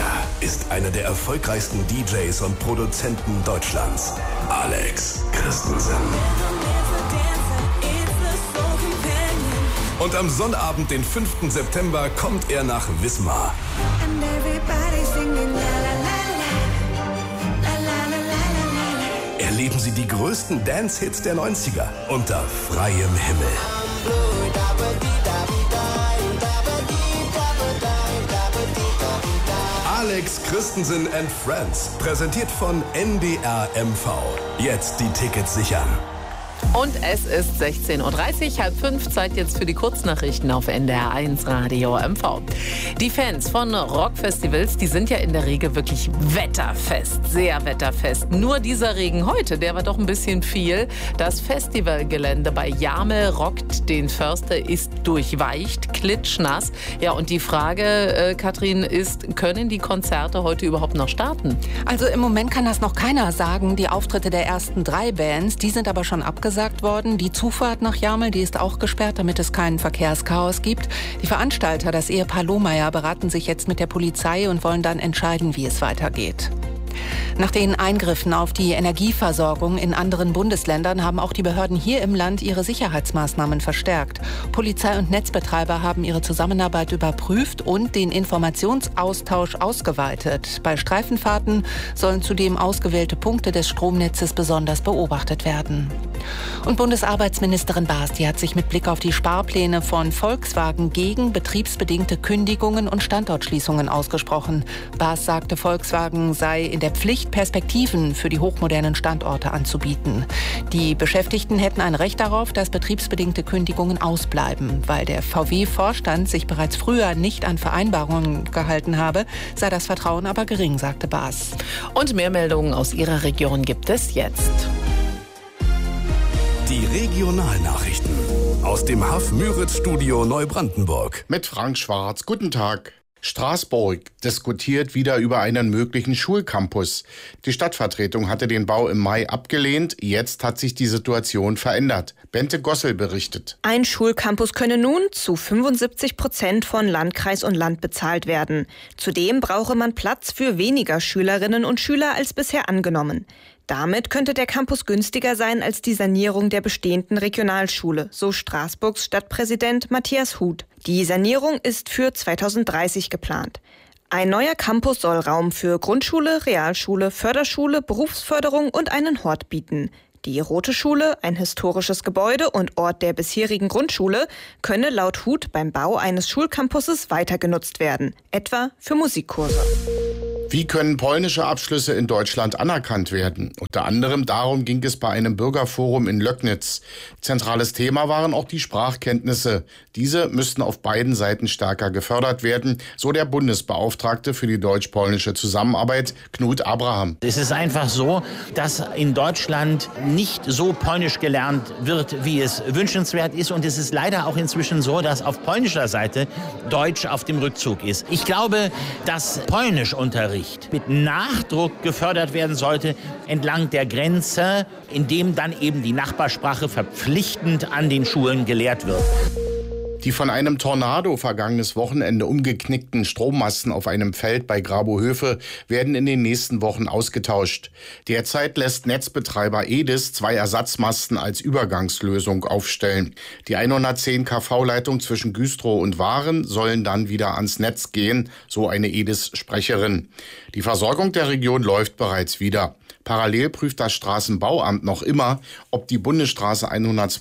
Er ist einer der erfolgreichsten DJs und Produzenten Deutschlands. Alex Christensen. Und am Sonnabend, den 5. September, kommt er nach Wismar. Erleben Sie die größten Dance-Hits der 90er unter freiem Himmel. Alex Christensen and Friends, präsentiert von NDR MV. Jetzt die Tickets sichern. Und es ist 16:30 Uhr, 4:30, Zeit jetzt für die Kurznachrichten auf NDR 1 Radio MV. Die Fans von Rockfestivals, die sind ja in der Regel wirklich wetterfest, sehr wetterfest. Nur dieser Regen heute, der war doch ein bisschen viel. Das Festivalgelände bei Jamel rockt den Förster, ist durchweicht, klitschnass. Ja, und die Frage, Katrin, ist, können die Konzerte heute überhaupt noch starten? Also im Moment kann das noch keiner sagen. Die Auftritte der ersten 3 Bands, die sind aber schon abgesagt worden. Die Zufahrt nach Jamel, die ist auch gesperrt, damit es keinen Verkehrschaos gibt. Die Veranstalter, das Ehepaar Lohmeier, beraten sich jetzt mit der Polizei und wollen dann entscheiden, wie es weitergeht. Nach den Eingriffen auf die Energieversorgung in anderen Bundesländern haben auch die Behörden hier im Land ihre Sicherheitsmaßnahmen verstärkt. Polizei und Netzbetreiber haben ihre Zusammenarbeit überprüft und den Informationsaustausch ausgeweitet. Bei Streifenfahrten sollen zudem ausgewählte Punkte des Stromnetzes besonders beobachtet werden. Und Bundesarbeitsministerin Baas, die hat sich mit Blick auf die Sparpläne von Volkswagen gegen betriebsbedingte Kündigungen und Standortschließungen ausgesprochen. Baas sagte, Volkswagen sei in der Pflicht, Perspektiven für die hochmodernen Standorte anzubieten. Die Beschäftigten hätten ein Recht darauf, dass betriebsbedingte Kündigungen ausbleiben. Weil der VW-Vorstand sich bereits früher nicht an Vereinbarungen gehalten habe, sei das Vertrauen aber gering, sagte Baas. Und mehr Meldungen aus Ihrer Region gibt es jetzt. Die Regionalnachrichten aus dem Haff-Müritz-Studio Neubrandenburg. Mit Frank Schwarz. Guten Tag. Straßburg diskutiert wieder über einen möglichen Schulcampus. Die Stadtvertretung hatte den Bau im Mai abgelehnt. Jetzt hat sich die Situation verändert. Bente Gossel berichtet. Ein Schulcampus könne nun zu 75% von Landkreis und Land bezahlt werden. Zudem brauche man Platz für weniger Schülerinnen und Schüler als bisher angenommen. Damit könnte der Campus günstiger sein als die Sanierung der bestehenden Regionalschule, so Straßburgs Stadtpräsident Matthias Huth. Die Sanierung ist für 2030 geplant. Ein neuer Campus soll Raum für Grundschule, Realschule, Förderschule, Berufsförderung und einen Hort bieten. Die Rote Schule, ein historisches Gebäude und Ort der bisherigen Grundschule, könne laut Huth beim Bau eines Schulcampuses weiter genutzt werden, etwa für Musikkurse. Wie können polnische Abschlüsse in Deutschland anerkannt werden? Unter anderem darum ging es bei einem Bürgerforum in Löcknitz. Zentrales Thema waren auch die Sprachkenntnisse. Diese müssten auf beiden Seiten stärker gefördert werden, so der Bundesbeauftragte für die deutsch-polnische Zusammenarbeit, Knut Abraham. Es ist einfach so, dass in Deutschland nicht so polnisch gelernt wird, wie es wünschenswert ist. Und es ist leider auch inzwischen so, dass auf polnischer Seite Deutsch auf dem Rückzug ist. Ich glaube, dass Polnischunterricht mit Nachdruck gefördert werden sollte entlang der Grenze, indem dann eben die Nachbarsprache verpflichtend an den Schulen gelehrt wird. Die von einem Tornado vergangenes Wochenende umgeknickten Strommasten auf einem Feld bei Grabohöfe werden in den nächsten Wochen ausgetauscht. Derzeit lässt Netzbetreiber EDIS 2 Ersatzmasten als Übergangslösung aufstellen. Die 110 kV-Leitung zwischen Güstrow und Waren sollen dann wieder ans Netz gehen, so eine EDIS-Sprecherin. Die Versorgung der Region läuft bereits wieder. Parallel prüft das Straßenbauamt noch immer, ob die Bundesstraße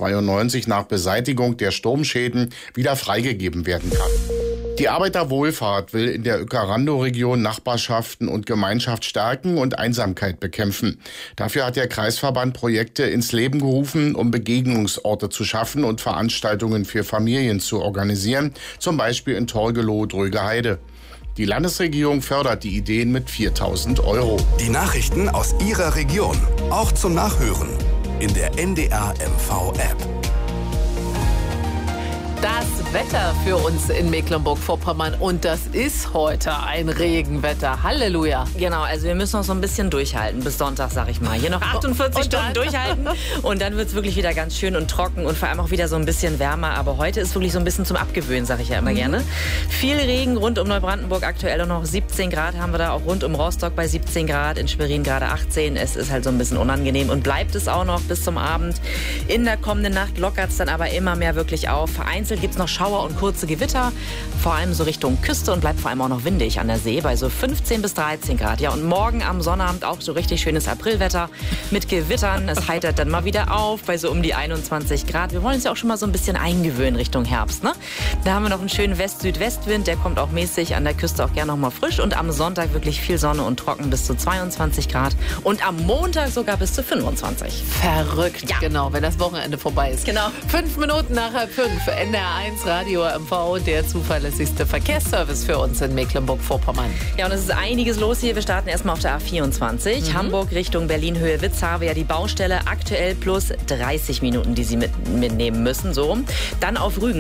192 nach Beseitigung der Sturmschäden wieder freigegeben werden kann. Die Arbeiterwohlfahrt will in der Uecker-Randow-Region Nachbarschaften und Gemeinschaft stärken und Einsamkeit bekämpfen. Dafür hat der Kreisverband Projekte ins Leben gerufen, um Begegnungsorte zu schaffen und Veranstaltungen für Familien zu organisieren, zum Beispiel in Torgelow-Drögeheide. Die Landesregierung fördert die Ideen mit 4.000 €. Die Nachrichten aus Ihrer Region, auch zum Nachhören in der NDR MV App. Das Wetter für uns in Mecklenburg-Vorpommern. Und das ist heute ein Regenwetter. Halleluja. Genau, also wir müssen noch so ein bisschen durchhalten bis Sonntag, sag ich mal. Hier noch 48 Stunden durchhalten und dann wird es wirklich wieder ganz schön und trocken und vor allem auch wieder so ein bisschen wärmer. Aber heute ist wirklich so ein bisschen zum Abgewöhnen, sag ich ja immer gerne. Viel Regen rund um Neubrandenburg, aktuell noch 17 Grad haben wir da, auch rund um Rostock bei 17 Grad, in Schwerin gerade 18. Es ist halt so ein bisschen unangenehm und bleibt es auch noch bis zum Abend. In der kommenden Nacht lockert es dann aber immer mehr wirklich auf. Vereinzelt gibt es noch Schauer und kurze Gewitter, vor allem so Richtung Küste und bleibt vor allem auch noch windig an der See bei so 15 bis 13 Grad. Ja, und morgen am Sonnabend auch so richtig schönes Aprilwetter mit Gewittern. Es heitert dann mal wieder auf bei so um die 21 Grad. Wir wollen uns ja auch schon mal so ein bisschen eingewöhnen Richtung Herbst, ne? Da haben wir noch einen schönen West-Südwestwind, der kommt auch mäßig an der Küste auch gerne noch mal frisch und am Sonntag wirklich viel Sonne und trocken bis zu 22 Grad und am Montag sogar bis zu 25. Verrückt, ja. Genau, wenn das Wochenende vorbei ist. Genau. 5 Minuten nach 5, NDR1 Radio MV, der zuverlässigste Verkehrsservice für uns in Mecklenburg-Vorpommern. Ja, und es ist einiges los hier. Wir starten erstmal auf der A24. Hamburg Richtung Berlin, Höhe Witzhabe. Ja, die Baustelle aktuell plus 30 Minuten, die Sie mitnehmen müssen. So. Dann auf Rügen,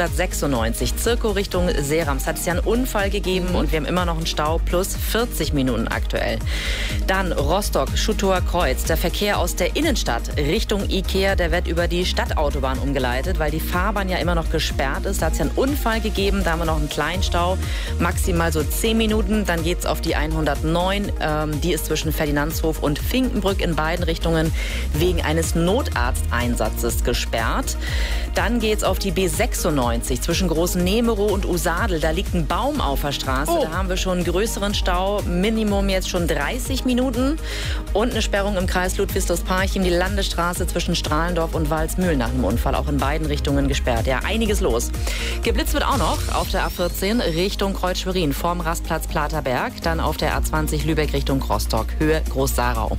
B196. Zirko Richtung Serams. Hat es ja einen Unfall gegeben und wir haben immer noch einen Stau plus 40 Minuten aktuell. Dann Rostock, Schuttower Kreuz. Der Verkehr aus der Innenstadt Richtung Ikea, der wird über die Stadtautobahn umgeleitet, weil die Fahrbahn ja immer noch gesperrt ist. Da hat es ja einen Unfall gegeben. Da haben wir noch einen kleinen Stau. Maximal so 10 Minuten. Dann geht es auf die 109. Die ist zwischen Ferdinandshof und Finkenbrück in beiden Richtungen wegen eines Notarzteinsatzes gesperrt. Dann geht es auf die B96 zwischen Großen Nemerow und Usadel. Da liegt ein Baum auf der Straße. Da haben wir schon einen größeren Stau. Minimum jetzt schon 30 Minuten. Und eine Sperrung im Kreis Ludwigsparchim, die Landesstraße zwischen Strahlendorf und Walsmühl nach dem Unfall. Auch in beiden Richtungen gesperrt. Ja, einiges los. Geblitzt wird auch noch auf der A14 Richtung Kreuz-Schwerin vorm Rastplatz Platerberg. Dann auf der A20 Lübeck Richtung Rostock, Höhe Groß-Sarau.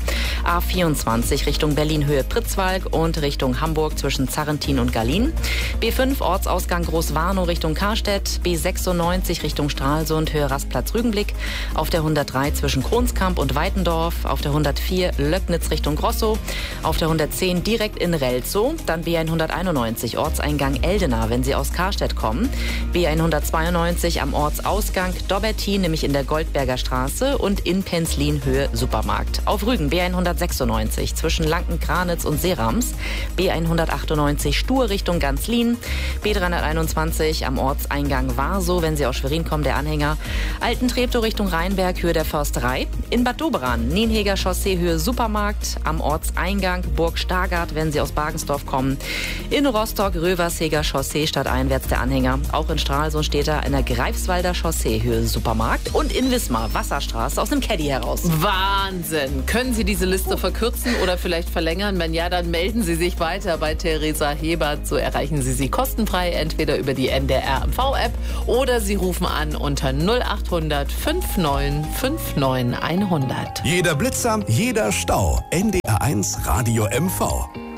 A24 Richtung Berlin, Höhe Pritzwalk und Richtung Hamburg zwischen Zarrentin und Gallien. B5 Ortsausgang Großwarnow Richtung Karstedt. B96 Richtung Stralsund, Höhe Rastplatz Rügenblick. Auf der 103 zwischen Kronskamp und Weitendorf. Auf der 104 Löcknitz Richtung Grossow. Auf der 110 direkt in Relzow. Dann B191 Ortseingang Eldena, wenn Sie aus Karstedt kommen. B192 am Ortsausgang Dobbertin, nämlich in der Goldberger Straße und in Penzlin Höhe Supermarkt. Auf Rügen B196 zwischen Lanken-Kranitz und Serams. B198 Stur Richtung Ganzlin. B321 am Ortseingang Warsow, wenn Sie aus Schwerin kommen, der Anhänger. Altentreptow Richtung Rheinberg, Höhe der Försterei. In Bad Doberan, Nienheger Chaussee, Höhe Supermarkt. Am Ortseingang Burg Stargard, wenn Sie aus Bagensdorf kommen. In Rostock, Röversheger Chaussee, stadteinwärts der Anhänger. Auch in Stralsund steht er in der Greifswalder Chaussee, Höhe Supermarkt. Und in Wismar, Wasserstraße, aus dem Caddy heraus. Wahnsinn! Können Sie diese Liste verkürzen oder vielleicht verlängern? Wenn ja, dann melden Sie sich weiter bei Theresa Hebert. So erreichen Sie sie kostenfrei, entweder über die NDR MV-App oder Sie rufen an unter 0800 59 59 100. Jeder Blitzer, jeder Stau. NDR1 Radio MV.